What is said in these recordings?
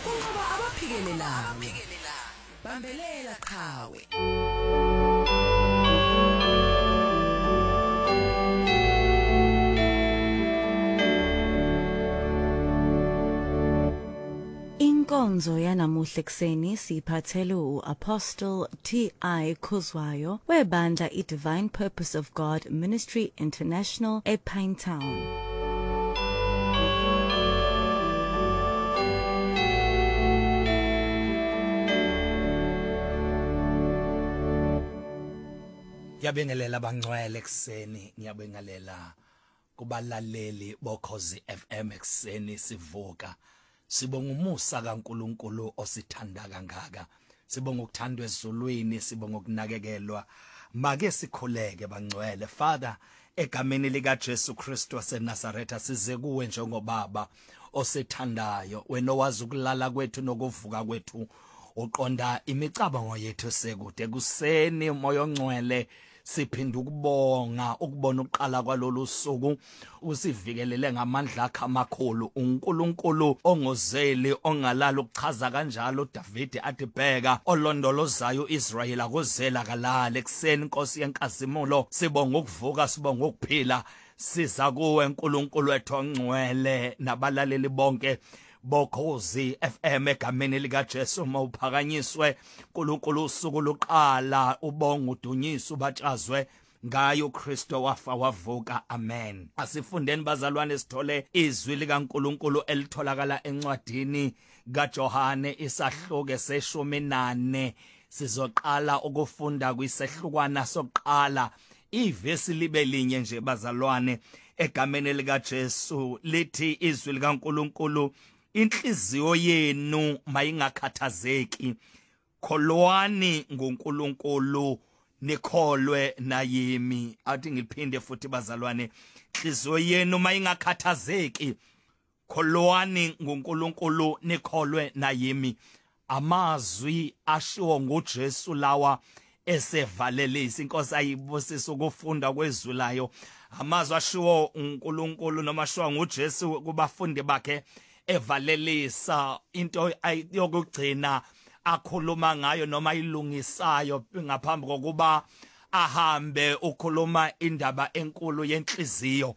unqoba abaphikelelayo bambelela qhawe. Inkonzo yanamuhla ekseni siphathele uApostle T.I. Khuzwayo webandla iDivine Purpose of God Ministry International ePinetown. Yabengelela bangcwele ekseni, ngiyabengelela kubalaleli bokhozi FM ekseni sivuka. Sibonga umusa kaNkuluNkulu osithanda kangaka. Sibonga ukuthandwa ezulwini, sibonga ukunakekelwa. Make sikhuleke bangcwele. Father, egameni lika Jesu Kristu waseNazaretha size kuwe njengobaba osithandayo. Wena owazi ukulala kwethu nokuvuka kwethu. Uqonda imicabango yethu sekude kuseni umoya ongcwele. Siphinda ukubonga ukubona uqala kwalolu suku usivikelele ngamandla akhe amakhulu. uNkulunkulu ongozeli ongalala ukuchaza kanjalo uDavid athi bheka olondolozayo uIsrayeli akozela kalala ekseni Nkosi yenkazimulo. Sibonga ukuvuka, sibonga ukuphila, siza kuwe uNkulunkulu wethu ongcwele nabalaleli bonke bokhozi FM egameni lika Jesu mawuphakanyiswe. Nkulunkulu usuku luqala ubonga udunyiswe ubatshazwe ngayo Kristo wafa wavuka. Amen. Asifundeni bazalwane sithole izwi likaNkulunkulu elitholakala encwadini kaJohane isahluko se-14. Sizoqala ukufunda kwisehlukwana sokuqala. Ivesi libe linye nje bazalwane egameni lika Jesu lithi izwi likaNkulunkulu, inhliziyo yenu mayingakhathazeki, kholwani ngoNkulunkulu nikholwe nayimi. Athi ngiphinde futhi bazalwane, inhliziyo yenu mayingakhathazeki, kholwani ngoNkulunkulu nikholwe nayimi. Amazwi ashiwo nguJesu lawa esevalelisa. Inkosi ayibusisa ukufunda kwezulayo. Amazwi ashiwo uNkulunkulu noma ashiwo nguJesu kubafundi bakhe evalelisa into yokugcina akhuluma ngayo noma ilungisayo ngaphambi kokuba ahambe ukhuluma indaba enkulu yenhliziyo.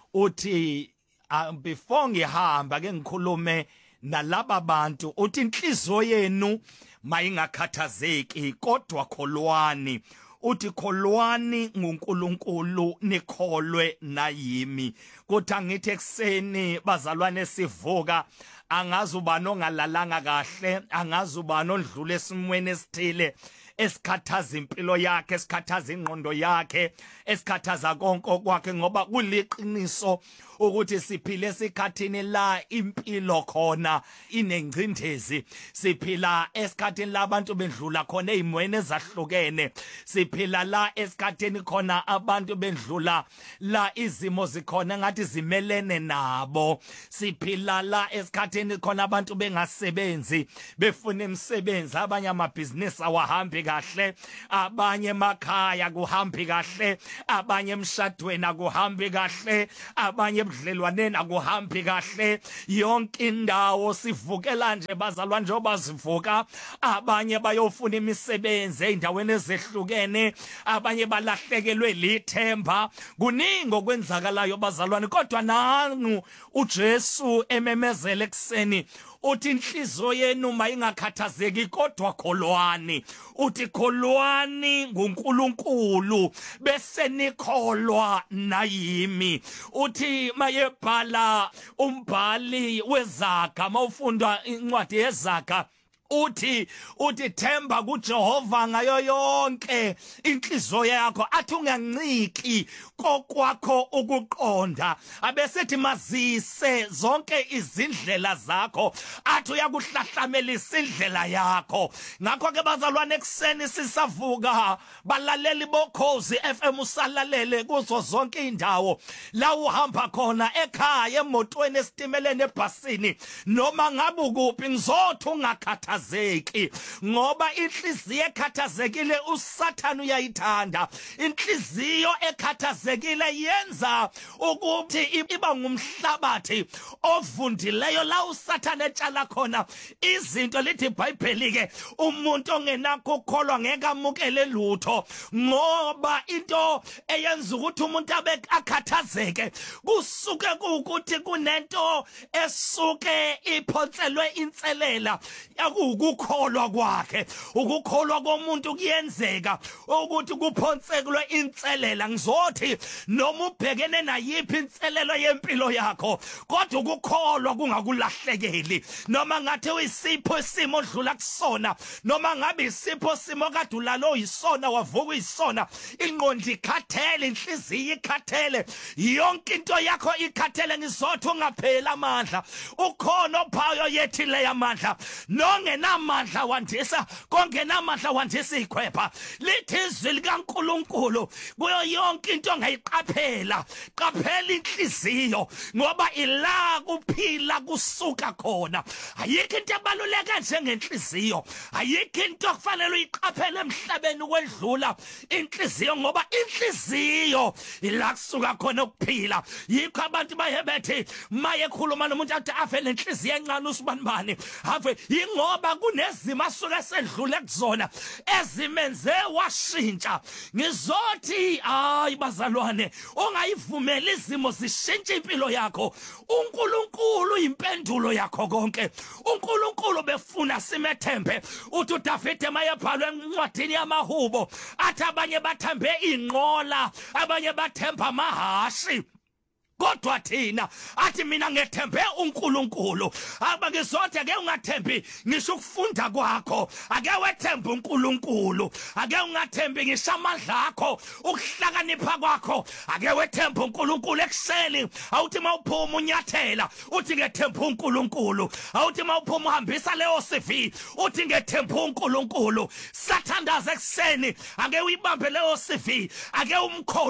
Uthi before ngihamba ke ngikhulume nalaba bantu, uthi inhliziyo yenu mayingakhathazeki kodwa kholwani. Uthi kholwani ngoNkulunkulu nikholwe nayimi. Kuthi angithi ekseni bazalwane sivuka, angazi ubani ongalalanga kahle, angazi ubani ondlule esimweni esithile esikhathaza impilo yakhe, esikhathaza ingqondo yakhe, esikhathaza konke kwakhe, ngoba kuliqiniso ukuthi siphile esikhathini la impilo khona inengcindezi. Siphila esikhathini la abantu bendlula khona ezimweni ezahlukene. Siphila la esikhathini khona abantu bendlula la izimo zikhona ngathi zimelene nabo. Siphila la esikhathini khona abantu bengasebenzi befuna imisebenzi, abanye amabhizinisi awahambi kahle, abanye emakhaya kuhambi kahle, abanye emshadweni akuhambi kahle, abanye ebudlelwaneni akuhambi kahle. Yonke indawo sivukela nje bazalwane njengoba sivuka. Abanye bayofuna imisebenzi eindaweni ezehlukene, abanye balahlekelwe lithemba. Kuningi okwenzakalayo bazalwane, kodwa nangu uJesu ememezela ekseni. Uthi inhliziyo yenu mayingakhathazeki kodwa kholwani. Uthi kholwani ngoNkulunkulu bese nikholwa nayimi. Uthi mayebhala umbhali wezaga, mawufunda incwadi yezaga, uthi themba kuJehova ngayo yonke inhliziyo yakho, athi unganciki kokwakho ukuqonda, abesethi mazise zonke izindlela zakho, athi uyakuhlahlamelisa indlela yakho. Ngakho ke bazalwane ekseni sisavuka, balaleli bokhozi FM usalalele kuzo zonke indawo la uhamba khona, ekhaya, emotweni, esitimeleni, ebhasini, noma ngabe ukuphi, ngizothi ungakhathazeki. ungakhathazeki ngoba inhliziyo ekhathazekile uSathane uyayithanda. Inhliziyo ekhathazekile yenza ukuthi iba ngumhlabathi ovundileyo la uSathane etshala khona izinto. Lithi iBhayibheli ke umuntu ongenakho ukukholwa ngeke amukele lutho, ngoba into eyenza ukuthi umuntu abe akhathazeke kusuke ukuthi kunento esuke iphonselwe inselela yakukukholwa kwakhe. Ukukholwa komuntu kuyenzeka ukuthi kuphonselwe inselela. Ngizothi noma ubhekene nayiphi inselelo yempilo yakho kodwa ukukholwa kungakulahlekeli. Noma ngathi uyisipho isimo odlula kusona, noma ngabe isipho simo kade ulalo yisona wavuka uyisona, ingqondo ikhathele, inhliziyo ikhathele, yonke into yakho ikhathele. Ngizothi ungapheli amandla. Ukhona ophayo yethile yamandla. Nongenamandla wandisa, kongenamandla wandisa ikhwepha. Lithi izwi likaNkulunkulu kuyo yonke into ongayiqaphela. Qaphela inhliziyo ngoba ila kuphila kusuka khona. Ayikho into ebaluleke njengenhliziyo. Ayikho into okufanele uyiqaphele emhlabeni ukwedlula inhliziyo, ngoba inhliziyo ila kusuka khona ukuphila. Yikho abantu baye bethi maye ekhuluma nomuntu athi afe lenhliziyo encane usibanibani ave, ingoba kunezimo asuke sedlule kuzona ezimenze washintsha. Ngizothi hayi bazalwane, ungayivumeli izimo zishintshe impilo yakho. uNkulunkulu impendulo yakho konke. uNkulunkulu befuna simethembe. Uthi uDavide mayebhalwe encwadini yamaHubo athi abanye bathembe inqola, abanye bathemba amahashi, kodwa thina athi mina ngethembe uNkulunkulu. Ngizothi ake ungathembi ngisho ukufunda kwakho, ake wethembe uNkulunkulu. Ake ungathembi ngisho amandla akho, ukuhlakanipha kwakho, ake wethembe uNkulunkulu. Ekuseni awuthi mawuphuma unyathela uthi ngethembe uNkulunkulu. Awuthi mawuphuma uhambisa leyo CV uthi ngethembe uNkulunkulu. Sathandaza ekuseni ake uyibambe leyo CV, ake umkho